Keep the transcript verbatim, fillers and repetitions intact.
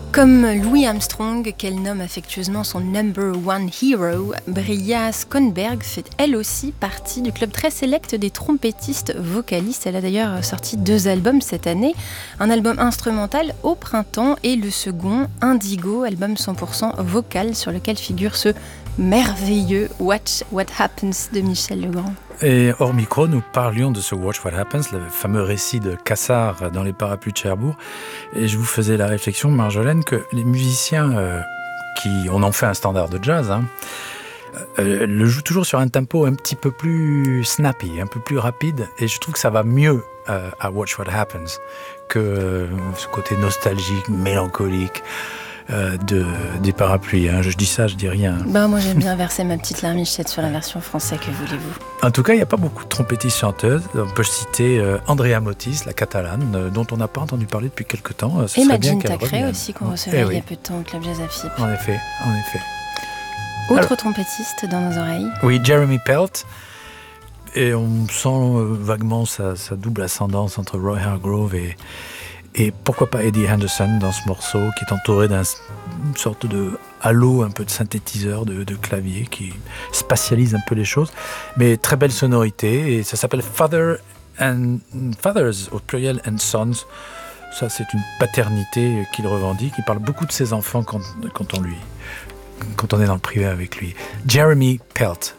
Comme Louis Armstrong, qu'elle nomme affectueusement son number one hero, Bria Skonberg fait elle aussi partie du club très sélect des trompettistes vocalistes. Elle a d'ailleurs sorti deux albums cette année, un album instrumental au printemps et le second, Indigo, album cent pour cent vocal sur lequel figure ce merveilleux Watch What Happens de Michel Legrand. Et hors micro, nous parlions de ce Watch What Happens, le fameux récit de Cassard dans les parapluies de Cherbourg. Et je vous faisais la réflexion, Marjolaine, que les musiciens euh, qui en ont fait un standard de jazz, hein, euh, le jouent toujours sur un tempo un petit peu plus snappy, un peu plus rapide. Et je trouve que ça va mieux euh, à Watch What Happens que euh, ce côté nostalgique, mélancolique. Euh, de, des parapluies. Hein. Je, je dis ça, je dis rien. Ben, moi, j'aime bien verser ma petite larmichette sur la version française, que voulez-vous. En tout cas, il n'y a pas beaucoup de trompettistes chanteuses. On peut citer euh, Andrea Motis, la catalane, euh, dont on n'a pas entendu parler depuis quelque temps. Ce Et Magine Tacré aussi, qu'on recevait eh oui. il y a peu de temps au Club Jazz à Fippe. En effet, en effet. Autre Alors, trompettiste dans nos oreilles. Oui, Jeremy Pelt. Et on sent euh, vaguement sa, sa double ascendance entre Roy Hargrove et Et pourquoi pas Eddie Henderson dans ce morceau qui est entouré d'une sorte de halo, un peu de synthétiseur, de, de clavier qui spatialise un peu les choses. Mais très belle sonorité et ça s'appelle Father and Fathers au pluriel and Sons. Ça, c'est une paternité qu'il revendique. Il parle beaucoup de ses enfants quand, quand, on lui, quand on est dans le privé avec lui. Jeremy Pelt.